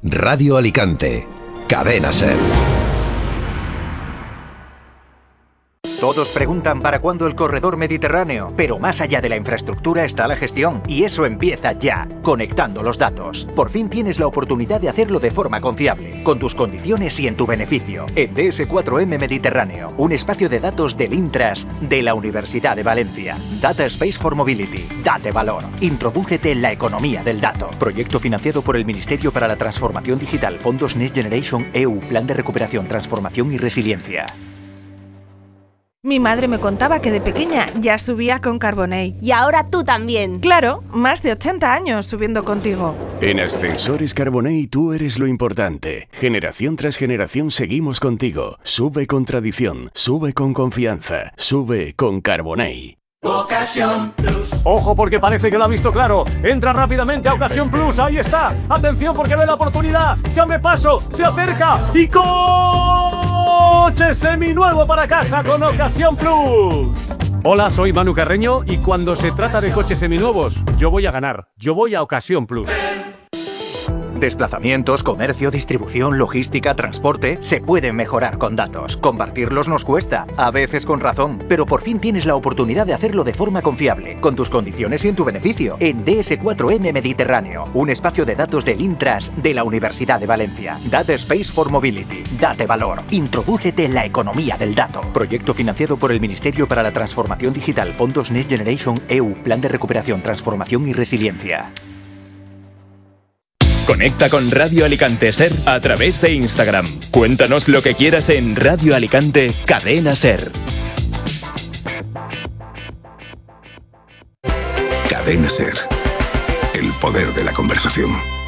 Radio Alicante. Cadena SER. Todos preguntan para cuándo el corredor mediterráneo, pero más allá de la infraestructura está la gestión, y eso empieza ya, conectando los datos. Por fin tienes la oportunidad de hacerlo de forma confiable, con tus condiciones y en tu beneficio. En DS4M Mediterráneo, un espacio de datos del Intras de la Universidad de Valencia. Data Space for Mobility. Date valor. Introdúcete en la economía del dato. Proyecto financiado por el Ministerio para la Transformación Digital, Fondos Next Generation EU, Plan de Recuperación, Transformación y Resiliencia. Mi madre me contaba que de pequeña ya subía con Carbonell. Y ahora tú también. Claro, más de 80 años subiendo contigo. En Ascensores Carbonell tú eres lo importante. Generación tras generación seguimos contigo. Sube con tradición, sube con confianza, sube con Carbonell. Ocasión Plus. Ojo, porque parece que lo ha visto claro. Entra rápidamente a Ocasión Plus. Ahí está. Atención, porque ve la oportunidad. Se abre paso, se acerca y coche seminuevo para casa con Ocasión Plus. Hola, soy Manu Carreño y cuando se trata de coches seminuevos, yo voy a ganar. Yo voy a Ocasión Plus. Desplazamientos, comercio, distribución, logística, transporte, se pueden mejorar con datos. Compartirlos nos cuesta, a veces con razón, pero por fin tienes la oportunidad de hacerlo de forma confiable, con tus condiciones y en tu beneficio. En DS4M Mediterráneo, un espacio de datos del Intras de la Universidad de Valencia. Data Space for Mobility. Date valor. Introdúcete en la economía del dato. Proyecto financiado por el Ministerio para la Transformación Digital, Fondos Next Generation EU, Plan de Recuperación, Transformación y Resiliencia. Conecta con Radio Alicante SER a través de Instagram. Cuéntanos lo que quieras en Radio Alicante Cadena SER. Cadena SER. El poder de la conversación.